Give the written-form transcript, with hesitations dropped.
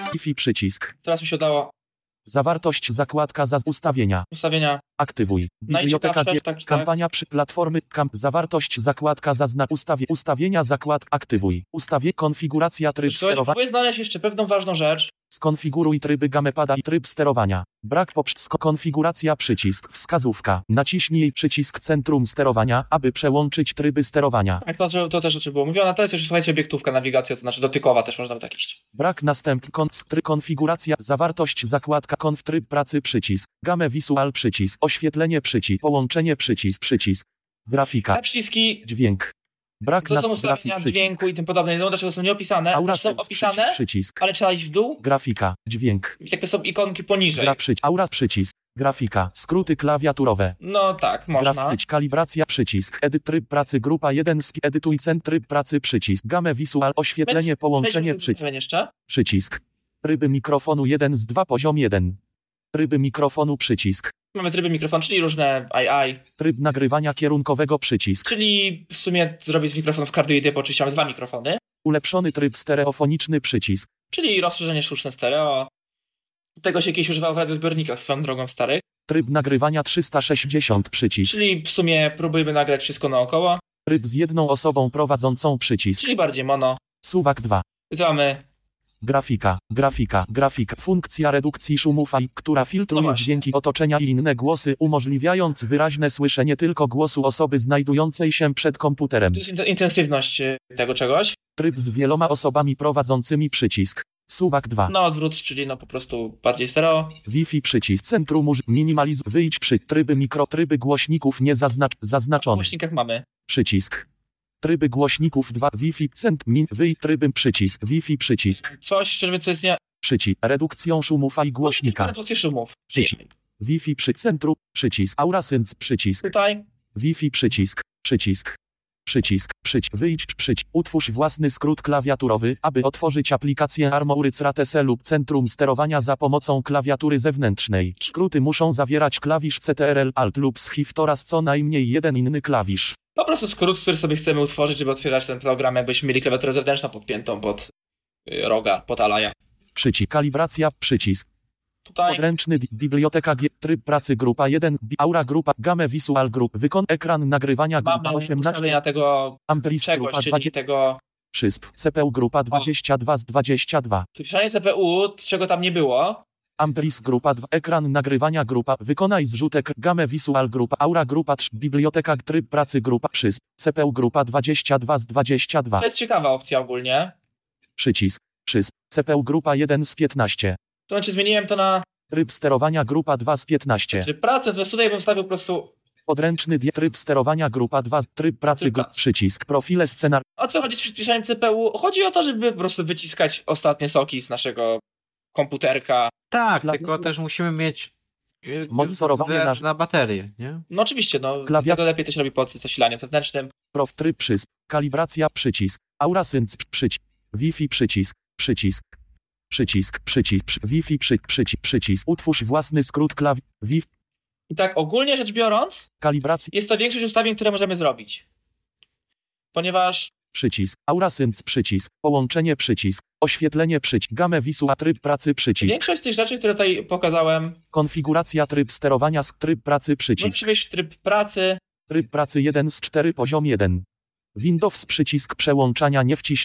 Wi-Fi przycisk. Teraz mi się udało. Zawartość zakładka ustawienia. Ustawienia. Aktywuj. Biblioteka Najciekawsze, tak. kampania przy platformy zawartość zakładka ustawienia zakładka aktywuj. Konfiguracja tryb sterowania. Próbuję znaleźć jeszcze pewną ważną rzecz. Skonfiguruj tryby gamepada i tryb sterowania. Brak konfiguracja przycisk wskazówka. Naciśnij przycisk centrum sterowania, aby przełączyć tryby sterowania. Tak, to też o czym było mówione. To jest już, słuchajcie, obiektówka, nawigacja, to znaczy dotykowa też można by tak iść. Brak konfiguracja zawartość zakładka tryb pracy przycisk. Game visual przycisk. Oświetlenie przycisk. Połączenie przycisk. Grafika. Te przyciski. Dźwięk. Brak to są ustawienia dźwięku i tym podobne. Nie wiem, dlaczego są nieopisane. Są opisane, przycisk. ale trzeba iść w dół. Grafika. Dźwięk. Jakby są ikonki poniżej. Przycisk. Grafika. Skróty klawiaturowe. No tak, można. Kalibracja przycisk. Edyt tryb pracy grupa 1. Edytuj tryb pracy przycisk. Game visual. Oświetlenie połączenie przycisk. Tryby mikrofonu 1 z 2 poziom 1. Tryby mikrofonu przycisk. Mamy tryby mikrofonu, czyli różne AI. Tryb nagrywania kierunkowego przycisk. Czyli w sumie zrobić z mikrofonów cardioidy, bo oczywiście mamy 2 mikrofony. Ulepszony tryb stereofoniczny przycisk. Czyli rozszerzenie sztuczne stereo. Tego się kiedyś używało w radioodbiornikach swoją drogą starych. Tryb nagrywania 360 przycisk. Czyli w sumie próbujemy nagrać wszystko naokoło. Tryb z jedną osobą prowadzącą przycisk. Czyli bardziej mono. Suwak 2. I tu mamy grafika. Funkcja redukcji szumów, która filtruje dźwięki otoczenia i inne głosy, umożliwiając wyraźne słyszenie tylko głosu osoby znajdującej się przed komputerem. To jest intensywność tego czegoś. Tryb z wieloma osobami prowadzącymi przycisk. Suwak 2. No odwrót, czyli no po prostu bardziej stereo. Wi-Fi przycisk. Centrum wyjdź tryby głośników zaznaczone. W głośnikach mamy. Przycisk. Tryby głośników 2. Wi-Fi tryby przycisk. Wi-Fi przycisk. Coś, co jest nie... Przycisk. Redukcją szumów i głośnika. Redukcję szumów. Wi-Fi centrum. Przycisk. Aurasync przycisk. Tutaj. Wi-Fi przycisk. Wyjdź utwórz własny skrót klawiaturowy, aby otworzyć aplikację Armoury Ratese lub centrum sterowania za pomocą klawiatury zewnętrznej. Skróty muszą zawierać klawisz CTRL Alt lub Shift oraz co najmniej jeden inny klawisz. Po prostu skrót, który sobie chcemy utworzyć, żeby otwierać ten program, jakbyśmy mieli klawiaturę zewnętrzną podpiętą pod roga, pod alaja. Kalibracja przycisk. Tutaj. Podręczny biblioteka tryb pracy grupa 1 Aura grupa Game Visual Group ekran nagrywania grupa 18 tego Amplis czegoś, grupa czyli 20 tego CPU grupa 22 z 22 Przypisanie CPU, czego tam nie było. Amplis grupa 2 ekran nagrywania grupa wykonaj zrzutek Game Visual Group Aura grupa 3 biblioteka tryb pracy grupa CPU grupa 22 z 22 To jest ciekawa opcja ogólnie. Przycisk CPU grupa 1 z 15 To znaczy zmieniłem to na tryb sterowania grupa 2 z 15 tryb pracy, to tutaj bym wstawił po prostu podręczny tryb sterowania grupa 2 tryb pracy przycisk profile scenar. O co chodzi z przyspieszaniem CPU? Chodzi o to, żeby po prostu wyciskać ostatnie soki z naszego komputerka. Tak, tylko też musimy mieć monitorowanie na baterię, nie? No oczywiście, tego lepiej to się robi pod zasilaniem zewnętrznym. Tryb kalibracja przycisk, Aurasync Wi-Fi przycisk, Wi-Fi przycisk, utwórz własny skrót Wi-Fi. I tak ogólnie rzecz biorąc, kalibracja jest to większość ustawień, które możemy zrobić. Ponieważ przycisk, Aurasync przycisk, połączenie przycisk, oświetlenie przycisk, Game Visual tryb pracy przycisk. Większość z tych rzeczy, które tutaj pokazałem. Konfiguracja tryb sterowania tryb pracy przycisk. Musi wejść tryb pracy. Tryb pracy 1 z 4 poziom 1. Windows przycisk przełączania nie wciś